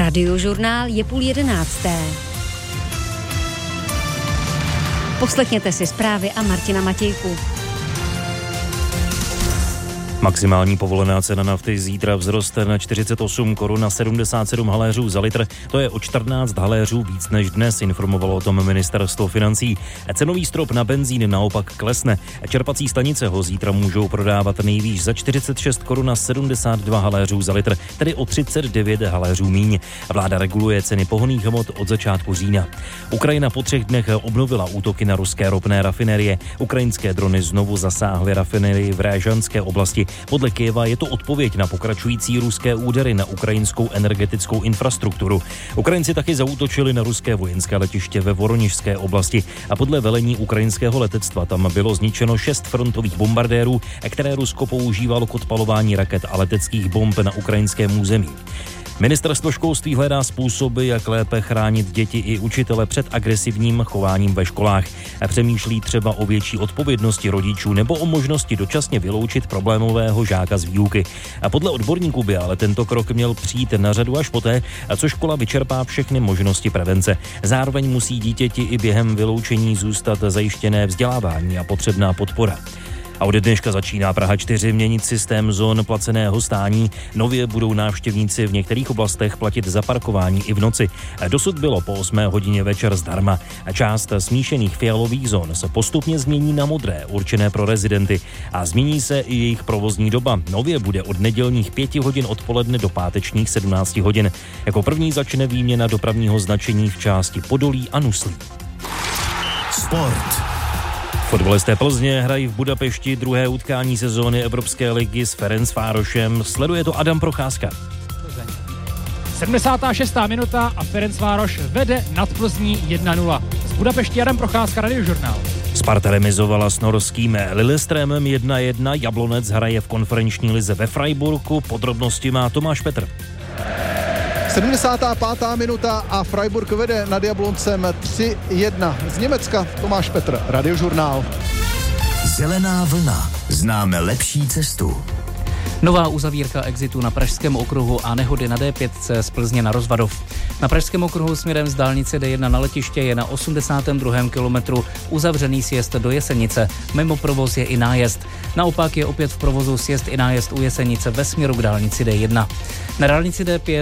Radiožurnál je 10:30. Poslechněte si zprávy a Martina Matějku. Maximální povolená cena nafty zítra vzroste na 48 korun a 77 haléřů za litr. To je o 14 haléřů víc než dnes, informovalo o tom ministerstvo financí. Cenový strop na benzín naopak klesne. Čerpací stanice ho zítra můžou prodávat nejvýš za 46 korun a 72 haléřů za litr, tedy o 39 haléřů míň. Vláda reguluje ceny pohonných hmot od začátku října. Ukrajina po 3 dnech obnovila útoky na ruské ropné rafinerie. Ukrajinské drony znovu zasáhly rafinerii v Réžanské oblasti. Podle Kyjeva je to odpověď na pokračující ruské údery na ukrajinskou energetickou infrastrukturu. Ukrajinci taky zaútočili na ruské vojenské letiště ve Voroněžské oblasti a podle velení ukrajinského letectva tam bylo zničeno 6 frontových bombardérů, které Rusko používalo k odpalování raket a leteckých bomb na ukrajinském území. Ministerstvo školství hledá způsoby, jak lépe chránit děti i učitele před agresivním chováním ve školách. Přemýšlí třeba o větší odpovědnosti rodičů nebo o možnosti dočasně vyloučit problémového žáka z výuky. A podle odborníků by ale tento krok měl přijít na řadu až poté, co škola vyčerpá všechny možnosti prevence. Zároveň musí dítěti i během vyloučení zůstat zajištěné vzdělávání a potřebná podpora. A od dneška začíná Praha 4 měnit systém zón placeného stání. Nově budou návštěvníci v některých oblastech platit za parkování i v noci. Dosud bylo po 8 hodině večer zdarma. Část smíšených fialových zón se postupně změní na modré, určené pro rezidenty. A změní se i jejich provozní doba. Nově bude od nedělních 5 hodin odpoledne do pátečních 17 hodin. Jako první začne výměna dopravního značení v části Podolí a Nuslí. Sport. Fotbalisté Plzně hrají v Budapešti druhé utkání sezóny Evropské ligy s Ferencvárošem. Sleduje to Adam Procházka. 76. minuta a Ferencvároš vede nad Plzní 1-0. Z Budapešti Adam Procházka, Radiožurnál. Sparta remizovala s norským Lillestrømem 1-1. Jablonec hraje v konferenční lize ve Freiburgu. Podrobnosti má Tomáš Petr. 75. minuta a Freiburg vede nad Jabloncem 3-1. Z Německa Tomáš Petr, Radiožurnál. Zelená vlna. Známe lepší cestu. Nová uzavírka exitu na Pražském okruhu a nehody na D5 z Plzně na Rozvadov. Na Pražském okruhu směrem z dálnice D1 na letiště je na 82. kilometru uzavřený sjezd do Jesenice. Mimo provoz je i nájezd. Naopak je opět v provozu sjezd i nájezd u Jesenice ve směru k dálnici D1. Na dálnici D5